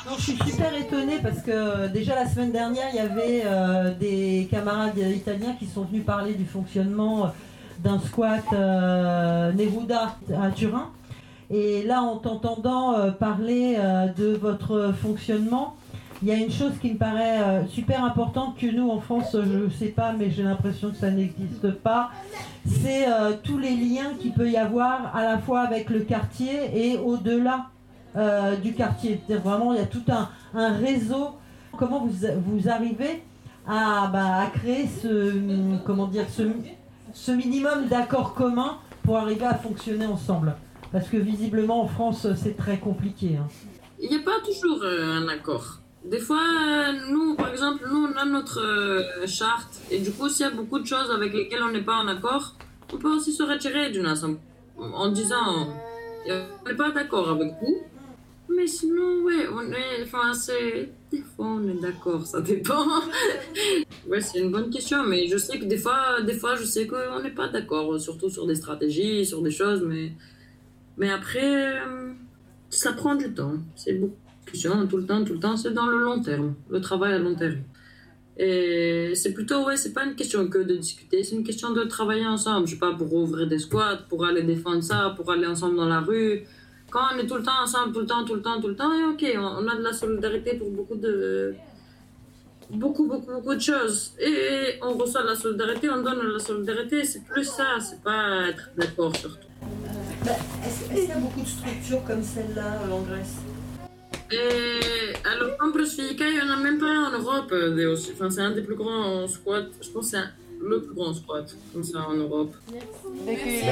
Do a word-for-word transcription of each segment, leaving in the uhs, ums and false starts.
Non, je suis super étonnée parce que euh, déjà la semaine dernière, il y avait euh, des camarades italiens qui sont venus parler du fonctionnement d'un squat euh, Neruda à Turin. Et là, en t'entendant euh, parler euh, de votre fonctionnement, il y a une chose qui me paraît euh, super importante que nous, en France, je ne sais pas, mais j'ai l'impression que ça n'existe pas. C'est euh, tous les liens qu'il peut y avoir à la fois avec le quartier et au-delà euh, du quartier. C'est-à-dire vraiment, il y a tout un, un réseau. Comment vous, vous arrivez à, bah, à créer ce, comment dire, ce, ce minimum d'accords communs pour arriver à fonctionner ensemble? Parce que visiblement, en France, c'est très compliqué. Hein. Il n'y a pas toujours euh, un accord. Des fois, euh, nous, par exemple, nous, on a notre euh, charte. Et du coup, s'il y a beaucoup de choses avec lesquelles on n'est pas en accord, on peut aussi se retirer d'une assemblée en disant on n'est pas d'accord avec vous. Mais sinon, ouais, on est. Enfin, c'est. Des fois, on est d'accord, ça dépend. Ouais, c'est une bonne question, mais je sais que des fois, des fois je sais qu'on n'est pas d'accord, surtout sur des stratégies, sur des choses, mais. Mais après, euh, ça prend du temps. C'est beaucoup de discussions, tout le temps, tout le temps. C'est dans le long terme, le travail à long terme. Et c'est plutôt, ouais, c'est pas une question que de discuter, c'est une question de travailler ensemble. Je sais pas, pour ouvrir des squats, pour aller défendre ça, pour aller ensemble dans la rue. Quand on est tout le temps ensemble, tout le temps, tout le temps, tout le temps, et ok, on a de la solidarité pour beaucoup de... Beaucoup, beaucoup, beaucoup de choses. Et on reçoit de la solidarité, on donne de la solidarité. C'est plus ça, c'est pas être d'accord surtout. Bah, est-ce, est-ce qu'il y a beaucoup de structures comme celle-là en Grèce? Et alors, Campus Fika, il n'y en a même pas en Europe. Des, enfin, c'est un des plus grands squats. Je pense que c'est un, le plus grand squat, comme ça, en Europe. Merci.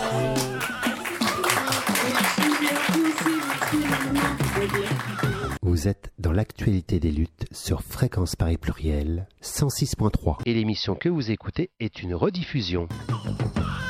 Vous êtes dans l'actualité des luttes sur Fréquence Paris Pluriel cent six point trois. Et l'émission que vous écoutez est une rediffusion.